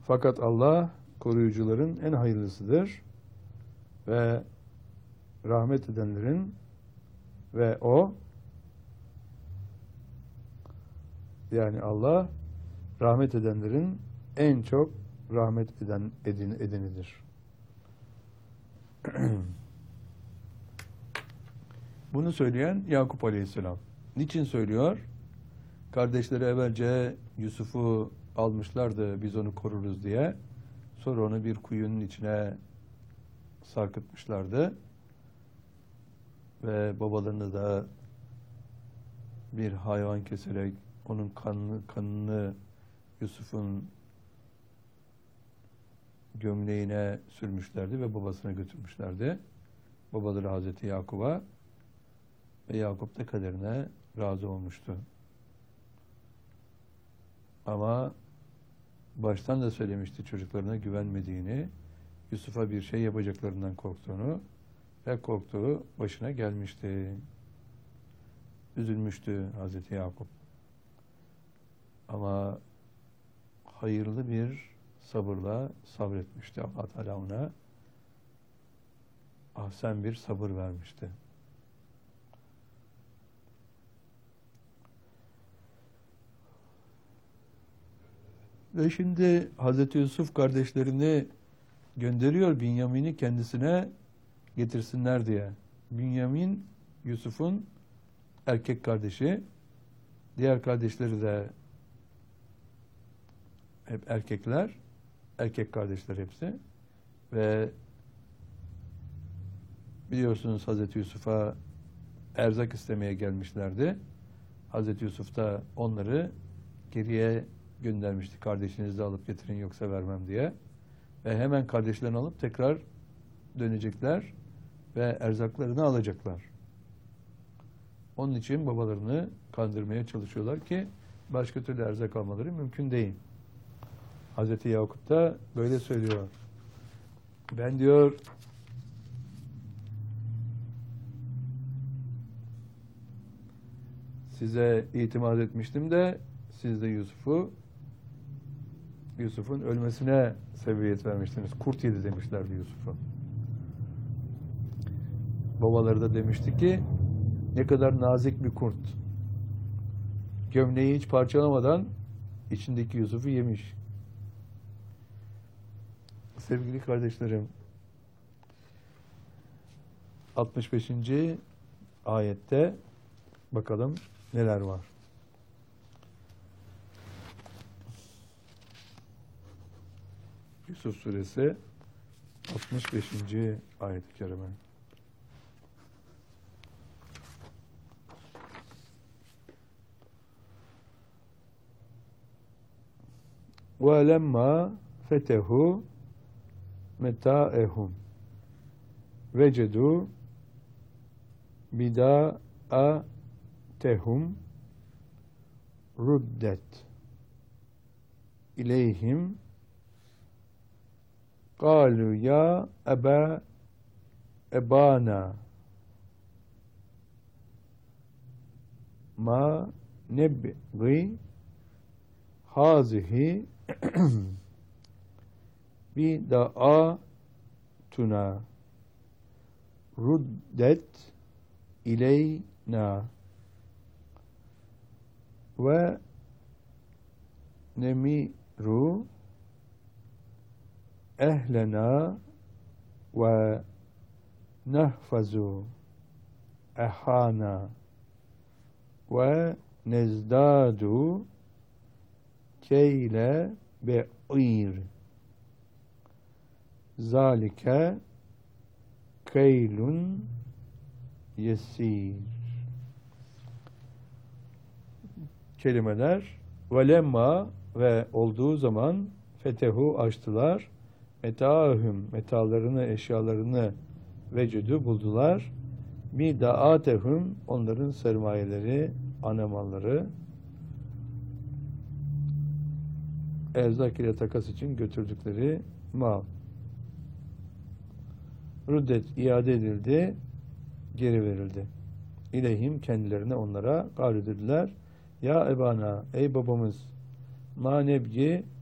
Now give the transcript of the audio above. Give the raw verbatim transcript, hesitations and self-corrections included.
Fakat Allah koruyucuların en hayırlısıdır ve rahmet edenlerin ve o, yani Allah rahmet edenlerin en çok rahmet eden edin, edenidir. Bunu söyleyen Yakup Aleyhisselam. Niçin söylüyor? Kardeşleri evvelce Yusuf'u almışlardı, biz onu koruruz diye. Sonra onu bir kuyunun içine sarkıtmışlardı. Ve babalarını da bir hayvan keserek onun kanını, kanını Yusuf'un gömleğine sürmüşlerdi ve babasına götürmüşlerdi. Babaları Hazreti Yakup'a ve Yakup da kaderine razı olmuştu. Ama baştan da söylemişti çocuklarına güvenmediğini, Yusuf'a bir şey yapacaklarından korktuğunu ve korktuğu başına gelmişti. Üzülmüştü Hazreti Yakup. Ama hayırlı bir sabırla sabretmişti. Allah Teala ona ahsen bir sabır vermişti. Ve şimdi Hazreti Yusuf kardeşlerini gönderiyor Binyamin'i kendisine getirsinler diye. Binyamin, Yusuf'un erkek kardeşi. Diğer kardeşleri de hep erkekler. Erkek kardeşler hepsi. Ve biliyorsunuz Hazreti Yusuf'a erzak istemeye gelmişlerdi. Hazreti Yusuf da onları geriye göndermişti. Kardeşinizi de alıp getirin yoksa vermem diye. Ve hemen kardeşlerini alıp tekrar dönecekler ve erzaklarını alacaklar. Onun için babalarını kandırmaya çalışıyorlar ki başka türlü erzak almaları mümkün değil. Hazreti Yakup da böyle söylüyor. Ben diyor size itimat etmiştim de siz de Yusuf'u Yusuf'un ölmesine sebebiyet vermiştiniz. Kurt yedi demişlerdi Yusuf'u. Babaları da demişti ki ne kadar nazik bir kurt. Gömleği hiç parçalamadan içindeki Yusuf'u yemiş. Sevgili kardeşlerim, altmış beşinci ayette bakalım neler var. Yusuf suresi altmış beşinci ayet-i kerime. وَلَمَّا فَتَهُ مَتَاءَهُمْ وَجَدُوا بِضَاعَتَهُمْ رُدَّتْ إِلَيْهِمْ قَالُوا يَا أَبَا أَبَانَا مَا نَبْغِي هَذِهِ بِضَاعَتُنَا رُدَّتْ إِلَيْنَا وَنَمِرُ أَهْلَنَا وَنَحْفَظُ أَخَانَا وَنَزْدَادُ كَيْلَ بَعِيرٍ ذَلِكَ كَيْلٌ يَسِيرٌ. Kelimeler velemma ve olduğu zaman fetehu açtılar, metaahum metalarını, eşyalarını vecudü buldular, mi daatehum onların sermayeleri, anamalları erzak ile takas için götürdükleri mal. Ruddet iade edildi, geri verildi. İleyhim kendilerine onlara galu dediler. Ya ebana ey babamız ma nebgi